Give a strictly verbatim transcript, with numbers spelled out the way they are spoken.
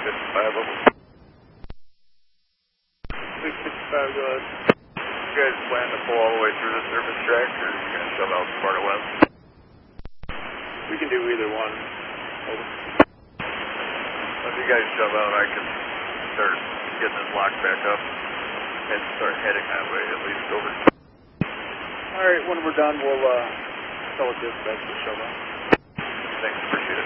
fifty-five level. six fifty-five, go ahead. You guys plan to pull all the way through the surface track, or are you going to shove out Sparta West? We can do either one. Over. If you guys shove out, I can start getting this lock back up and start heading that way, at least over. All right, when we're done, we'll uh, tell a dispatch to shove out. Thanks, appreciate it.